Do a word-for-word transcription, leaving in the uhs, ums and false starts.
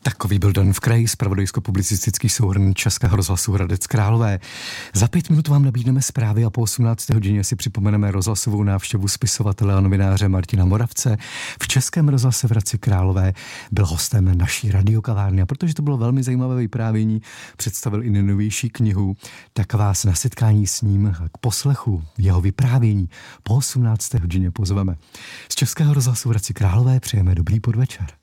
Takový byl Den v kraji, zpravodajsko-publicistický souhrn Českého rozhlasu Hradec Králové. Za pět minut vám nabídneme zprávy a po osmnácté hodině si připomeneme rozhlasovou návštěvu spisovatele a novináře Martina Moravce. V Českém rozhlase v Hradci Králové byl hostem naší radiokavárny a protože to bylo velmi zajímavé vyprávění, představil i nejnovější knihu, tak vás na setkání s ním k poslechu jeho vyprávění po osmnácté hodině pozveme. Z Českého rozhlasu v Hradci Králové přejeme dobrý podvečer.